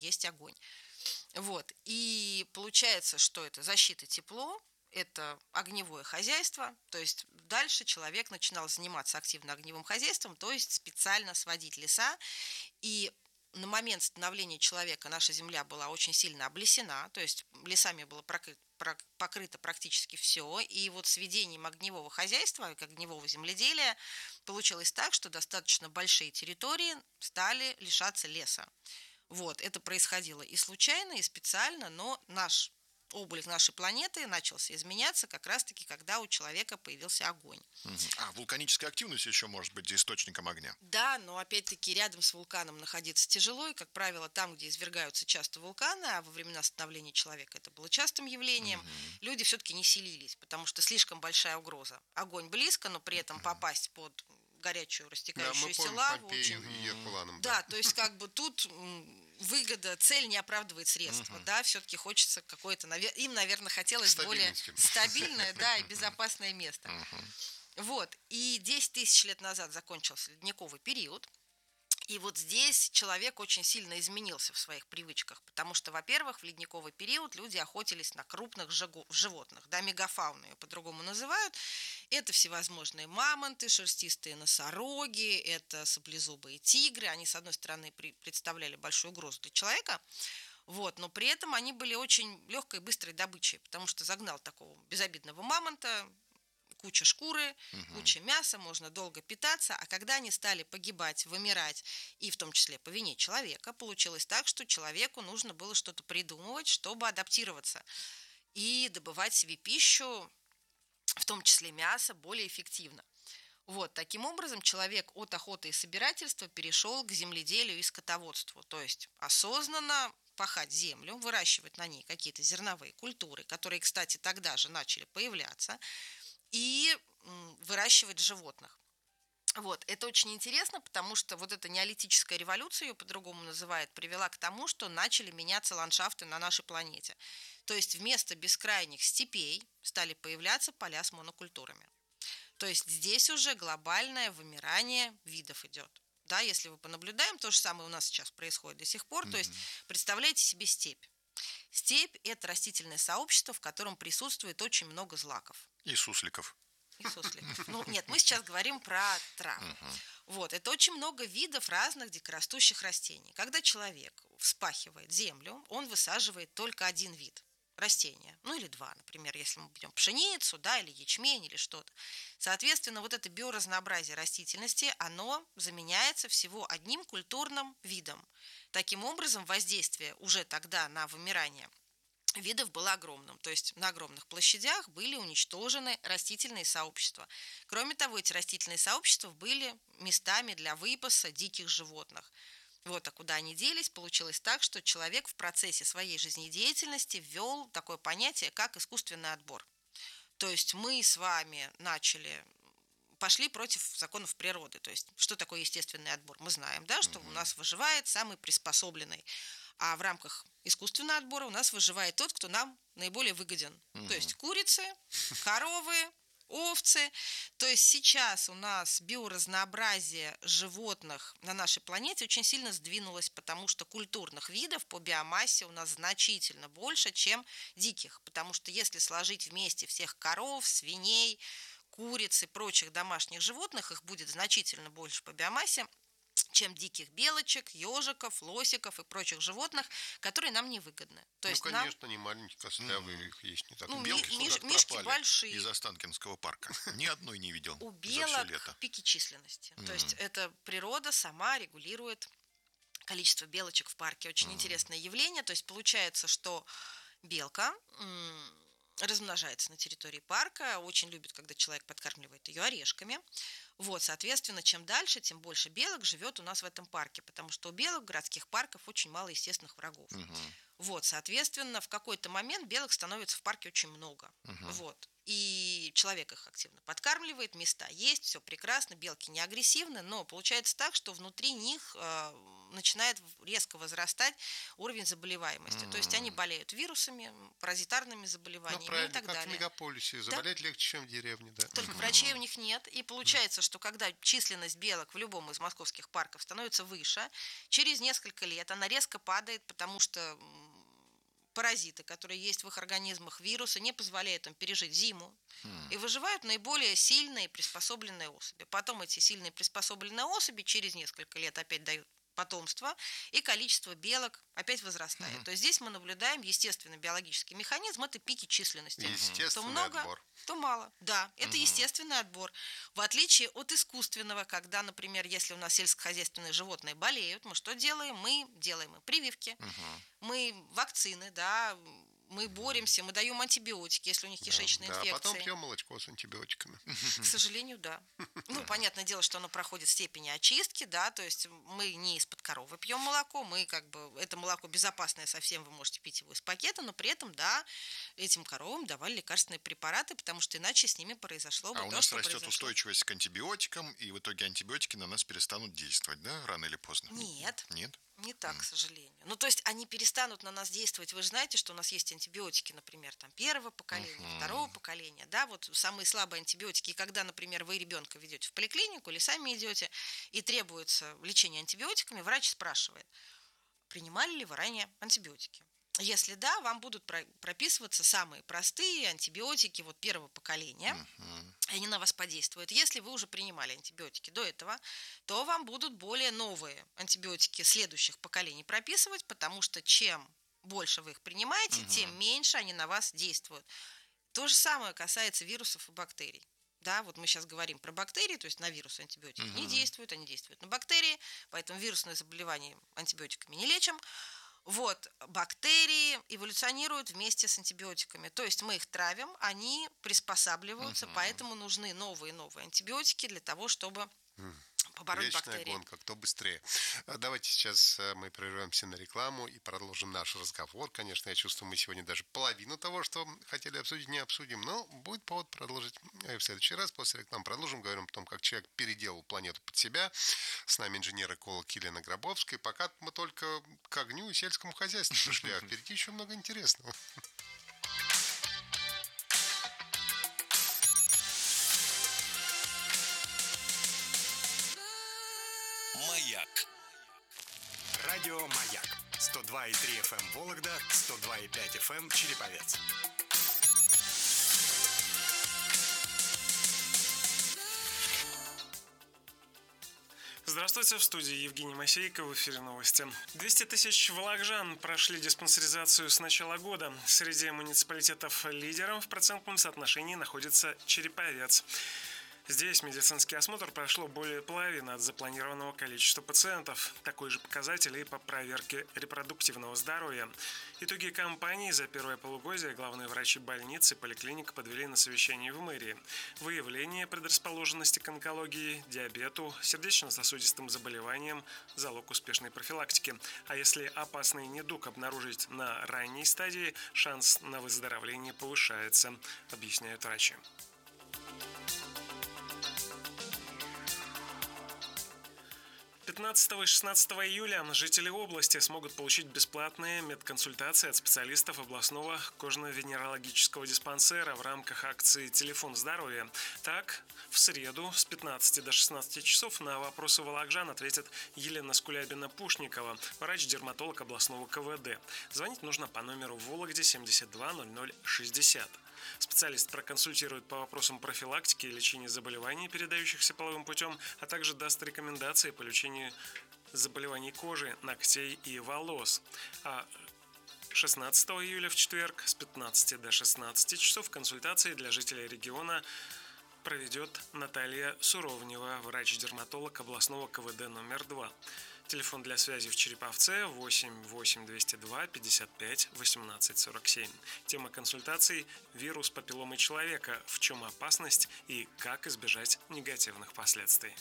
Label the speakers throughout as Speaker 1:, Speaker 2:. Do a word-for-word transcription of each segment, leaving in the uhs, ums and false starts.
Speaker 1: есть огонь. Вот. И получается, что это защита, тепло, это огневое хозяйство, то есть дальше человек начинал заниматься активно огневым хозяйством, то есть специально сводить леса. И на момент становления человека наша земля была очень сильно облесена, то есть лесами было покрыто, покрыто практически все. И вот с введением огневого хозяйства, огневого земледелия получилось так, что достаточно большие территории стали лишаться леса. Вот, это происходило и случайно, и специально, но наш облик нашей планеты начался изменяться как раз-таки, когда у человека появился огонь.
Speaker 2: А вулканическая активность еще может быть источником огня?
Speaker 1: Да, но опять-таки рядом с вулканом находиться тяжело, и, как правило, там, где извергаются часто вулканы, а во времена становления человека это было частым явлением, угу. люди все-таки не селились, потому что слишком большая угроза. Огонь близко, но при этом угу. попасть под горячую растекающуюся
Speaker 3: да,
Speaker 1: лаву.
Speaker 3: Очень... Еркуланом,
Speaker 1: да, да, то есть как бы тут выгода, цель не оправдывает средства, угу. да, все-таки хочется какое-то, им, наверное, хотелось более стабильное, да, и безопасное место. Угу. Вот, и десять тысяч лет назад закончился ледниковый период, и вот здесь человек очень сильно изменился в своих привычках, потому что, во-первых, в ледниковый период люди охотились на крупных животных, да, мегафауну ее по-другому называют. Это всевозможные мамонты, шерстистые носороги, это саблезубые тигры. Они, с одной стороны, представляли большую угрозу для человека, вот, но при этом они были очень легкой и быстрой добычей, потому что загнал такого безобидного мамонта, куча шкуры, угу. куча мяса, можно долго питаться, а когда они стали погибать, вымирать, и в том числе по вине человека, получилось так, что человеку нужно было что-то придумывать, чтобы адаптироваться и добывать себе пищу, в том числе мясо, более эффективно. Вот, таким образом человек от охоты и собирательства перешел к земледелию и скотоводству, то есть осознанно пахать землю, выращивать на ней какие-то зерновые культуры, которые, кстати, тогда же начали появляться, и выращивать животных. Вот, это очень интересно, потому что вот эта неолитическая революция, ее по-другому называют, привела к тому, что начали меняться ландшафты на нашей планете. То есть вместо бескрайних степей стали появляться поля с монокультурами. То есть здесь уже глобальное вымирание видов идет. Да, если вы понаблюдаем, то же самое у нас сейчас происходит до сих пор. Mm-hmm. То есть представляете себе степь. Степь – это растительное сообщество, в котором присутствует очень много злаков.
Speaker 2: И сусликов.
Speaker 1: И сусликов. Ну, нет, мы сейчас говорим про травы. Uh-huh. Вот, это очень много видов разных дикорастущих растений. Когда человек вспахивает землю, он высаживает только один вид растения. Ну, или два, например, если мы берем пшеницу, да, или ячмень, или что-то. Соответственно, вот это биоразнообразие растительности, оно заменяется всего одним культурным видом. Таким образом, воздействие уже тогда на вымирание видов было огромным, то есть на огромных площадях были уничтожены растительные сообщества. Кроме того, эти растительные сообщества были местами для выпаса диких животных. Вот, а куда они делись, получилось так, что человек в процессе своей жизнедеятельности ввел такое понятие, как искусственный отбор. То есть мы с вами начали... пошли против законов природы. То есть, что такое естественный отбор? Мы знаем, да, что mm-hmm. у нас выживает самый приспособленный. А в рамках искусственного отбора у нас выживает тот, кто нам наиболее выгоден. Mm-hmm. То есть курицы, коровы, овцы. То есть сейчас у нас биоразнообразие животных на нашей планете очень сильно сдвинулось, потому что культурных видов по биомассе у нас значительно больше, чем диких. Потому что если сложить вместе всех коров, свиней, куриц и прочих домашних животных, их будет значительно больше по биомассе, чем диких белочек, ежиков, лосиков и прочих животных, которые нам невыгодны. То
Speaker 3: ну,
Speaker 1: есть
Speaker 3: конечно,
Speaker 1: нам...
Speaker 3: они маленькие, костлявые, mm. их есть не так.
Speaker 1: Ну,
Speaker 2: белки
Speaker 1: ми- миш- мишки большие.
Speaker 2: Из Останкинского парка. Ни одной не видел.
Speaker 1: У белок пики численности. Mm. То есть это природа сама регулирует количество белочек в парке. Очень mm. интересное явление. То есть получается, что белка... М- размножается на территории парка, очень любит, когда человек подкармливает ее орешками. Вот, соответственно, чем дальше, тем больше белок живет у нас в этом парке, потому что у белок городских парков очень мало естественных врагов. Угу. Вот, соответственно, в какой-то момент белок становится в парке очень много. Угу. Вот. и человек их активно подкармливает, места есть, все прекрасно, белки не агрессивны, но получается так, что внутри них э, начинает резко возрастать уровень заболеваемости. Mm. То есть они болеют вирусами, паразитарными заболеваниями ну, и так
Speaker 3: как
Speaker 1: далее.
Speaker 3: В мегаполисе. Заболеть да? легче, чем в деревне. Да.
Speaker 1: Только mm. врачей у них нет. И получается, что когда численность белок в любом из московских парков становится выше, через несколько лет она резко падает, потому что паразиты, которые есть в их организмах, вирусы, не позволяют им пережить зиму. Hmm. И выживают наиболее сильные приспособленные особи. Потом эти сильные приспособленные особи через несколько лет опять дают потомство, и количество белок опять возрастает. Hmm. То есть здесь мы наблюдаем естественный биологический механизм, это пики численности.
Speaker 3: Естественный
Speaker 1: то много,
Speaker 3: отбор.
Speaker 1: То мало. Да, это uh-huh. естественный отбор. В отличие от искусственного, когда, например, если у нас сельскохозяйственные животные болеют, мы что делаем? Мы делаем им прививки, uh-huh. мы вакцины, да, мы боремся, мы даем антибиотики, если у них кишечные
Speaker 3: да,
Speaker 1: инфекции.
Speaker 3: Да, потом пьем молочко с антибиотиками.
Speaker 1: К сожалению, да. Ну, понятное дело, что оно проходит степени очистки, да, то есть мы не из-под коровы пьем молоко, мы как бы, это молоко безопасное совсем, вы можете пить его из пакета, но при этом, да, этим коровам давали лекарственные препараты, потому что иначе с ними произошло бы
Speaker 2: а
Speaker 1: то,
Speaker 2: у нас
Speaker 1: что
Speaker 2: растет
Speaker 1: произошло.
Speaker 2: Устойчивость к антибиотикам, и в итоге антибиотики на нас перестанут действовать, да, рано или поздно?
Speaker 1: Нет.
Speaker 2: Нет?
Speaker 1: Не так, к сожалению. Ну, то есть они перестанут на нас действовать. Вы же знаете, что у нас есть антибиотики, например, там, первого поколения, uh-huh. второго поколения, да, вот самые слабые антибиотики. И когда, например, вы ребенка ведете в поликлинику или сами идете, и требуется лечение антибиотиками, врач спрашивает, принимали ли вы ранее антибиотики. Если да, вам будут прописываться самые простые антибиотики вот первого поколения, uh-huh. и они на вас подействуют. Если вы уже принимали антибиотики до этого, то вам будут более новые антибиотики следующих поколений прописывать, потому что чем больше вы их принимаете, uh-huh. тем меньше они на вас действуют. То же самое касается вирусов и бактерий. Да, вот мы сейчас говорим про бактерии, то есть на вирусы антибиотики uh-huh. не действуют, они действуют на бактерии, поэтому вирусные заболевания антибиотиками не лечим. Вот, бактерии эволюционируют вместе с антибиотиками. То есть мы их травим, они приспосабливаются, uh-huh. поэтому нужны новые и новые антибиотики для того, чтобы побороть
Speaker 3: Вечная
Speaker 1: бактерии.
Speaker 3: гонка, кто быстрее. Давайте сейчас мы прервемся на рекламу и продолжим наш разговор. Конечно, я чувствую, мы сегодня даже половину того, что хотели обсудить, не обсудим, но будет повод продолжить в следующий раз. После рекламы продолжим, говорим о том, как человек переделал планету под себя. С нами инженер-эколог Елена Гробовская. Пока мы только к огню и сельскому хозяйству пришли, а впереди еще много интересного.
Speaker 4: Маяк. Радио Маяк. сто два и три эф эм Вологда, сто два и пять эф эм Череповец.
Speaker 5: Здравствуйте, в студии Евгений Масейко, в эфире новости. двести тысяч вологжан прошли диспансеризацию с начала года. Среди муниципалитетов лидером в процентном соотношении находится Череповец. Здесь медицинский осмотр прошло более половины от запланированного количества пациентов. Такой же показатель и по проверке репродуктивного здоровья. Итоги кампании за первое полугодие главные врачи больницы и поликлиник подвели на совещании в мэрии. Выявление предрасположенности к онкологии, диабету, сердечно-сосудистым заболеваниям – залог успешной профилактики. А если опасный недуг обнаружить на ранней стадии, шанс на выздоровление повышается, объясняют врачи. пятнадцатого и шестнадцатого июля жители области смогут получить бесплатные медконсультации от специалистов областного кожно-венерологического диспансера в рамках акции «Телефон здоровья». Так, в среду с пятнадцати до шестнадцати часов на вопросы вологжан ответит Елена Скулябина-Пушникова, врач-дерматолог областного ка вэ дэ. Звонить нужно по номеру в Вологде семьдесят два ноль ноль шестьдесят. Специалист проконсультирует по вопросам профилактики и лечения заболеваний, передающихся половым путем, а также даст рекомендации по лечению заболеваний кожи, ногтей и волос. А шестнадцатого июля в четверг с пятнадцати до шестнадцати часов консультации для жителей региона проведет Наталья Суровнева, врач-дерматолог областного ка вэ дэ номер два. Телефон для связи в Череповце восемь восемь двести два пятьдесят пять восемнадцать сорок семь. Тема консультаций – вирус папилломы человека, в чем опасность и как избежать негативных последствий.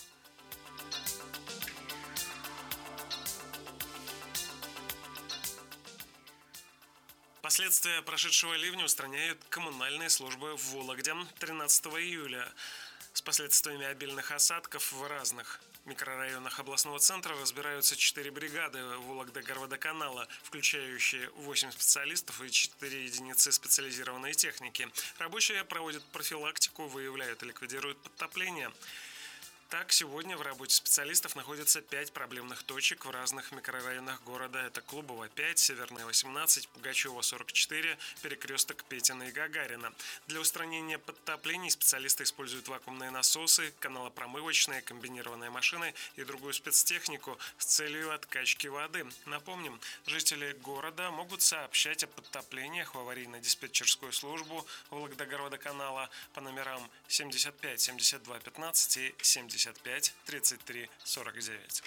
Speaker 5: Последствия прошедшего ливня устраняют коммунальные службы в Вологде тринадцатого июля. С последствиями обильных осадков в разных микрорайонах областного центра разбираются четыре бригады Вологда-Горводоканала, включающие восемь специалистов и четыре единицы специализированной техники. Рабочие проводят профилактику, выявляют и ликвидируют подтопления. Так, сегодня в работе специалистов находятся пять проблемных точек в разных микрорайонах города. Это Клубово пять, Северная восемнадцать, Пугачева сорок четыре, перекресток Петина и Гагарина. Для устранения подтоплений специалисты используют вакуумные насосы, каналопромывочные, комбинированные машины и другую спецтехнику с целью откачки воды. Напомним, жители города могут сообщать о подтоплениях в аварийно-диспетчерскую службу Вологда-Горводоканала по номерам семьдесят пять семьдесят два пятнадцать и семьдесят пять тридцать три сорок девять.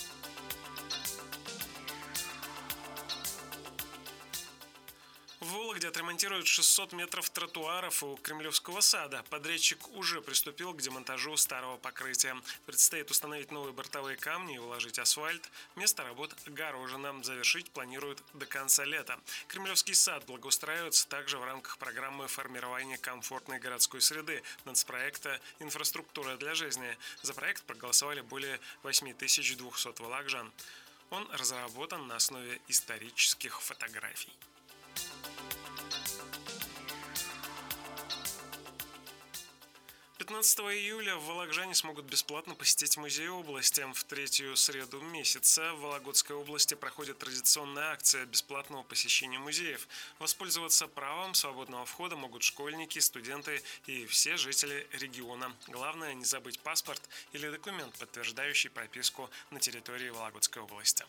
Speaker 5: В Вологде отремонтируют шестьсот метров тротуаров у Кремлевского сада. Подрядчик уже приступил к демонтажу старого покрытия. Предстоит установить новые бортовые камни и уложить асфальт. Место работ огорожено. Завершить планируют до конца лета. Кремлевский сад благоустраивается также в рамках программы формирования комфортной городской среды нацпроекта «Инфраструктура для жизни». За проект проголосовали более восемь тысяч двухсот вологжан. Он разработан на основе исторических фотографий. пятнадцатого июля вологжане смогут бесплатно посетить музей области. В третью среду месяца в Вологодской области проходит традиционная акция бесплатного посещения музеев. Воспользоваться правом свободного входа могут школьники, студенты и все жители региона. Главное не забыть паспорт или документ, подтверждающий прописку на территории Вологодской области.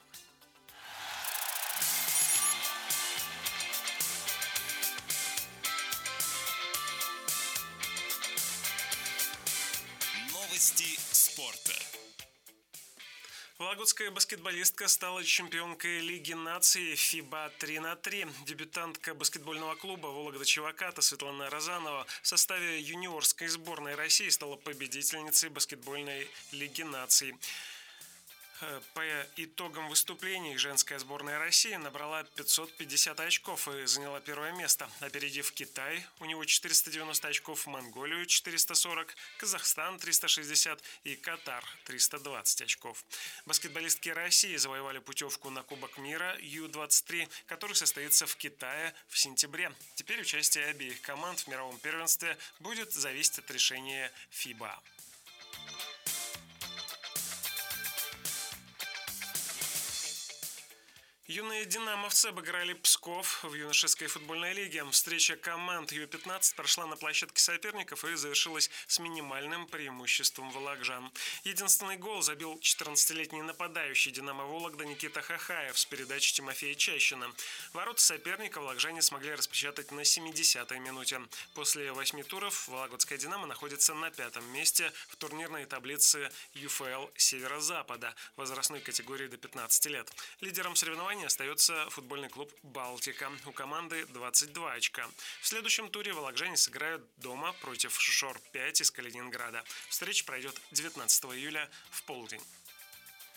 Speaker 4: Новости спорта.
Speaker 5: Вологодская баскетболистка стала чемпионкой Лиги наций ФИБА три на три. Дебютантка баскетбольного клуба Вологда-Чеваката Светлана Розанова в составе юниорской сборной России стала победительницей баскетбольной Лиги наций. По итогам выступлений женская сборная России набрала пятьсот пятьдесят очков и заняла первое место, опередив Китай, у него четыреста девяносто очков, Монголию четыреста сорок, Казахстан триста шестьдесят и Катар триста двадцать очков. Баскетболистки России завоевали путевку на Кубок мира Ю двадцать три, который состоится в Китае в сентябре. Теперь участие обеих команд в мировом первенстве будет зависеть от решения ФИБА. Юные динамовцы обыграли Псков в юношеской футбольной лиге. Встреча команд Ю пятнадцать прошла на площадке соперников и завершилась с минимальным преимуществом вологжан. Единственный гол забил четырнадцатилетний нападающий «Динамо Вологда» Никита Хахаев с передачи Тимофея Чащина. Ворота соперника вологжане смогли распечатать на семидесятой минуте. После восьми туров вологодская «Динамо» находится на пятом месте в турнирной таблице ю эф эл Северо-Запада возрастной категории до пятнадцати лет. Лидером соревнований остается футбольный клуб «Балтика». У команды двадцать два очка. В следующем туре вологжане сыграют дома против Шор пять из Калининграда. Встреча пройдет девятнадцатого июля в полдень.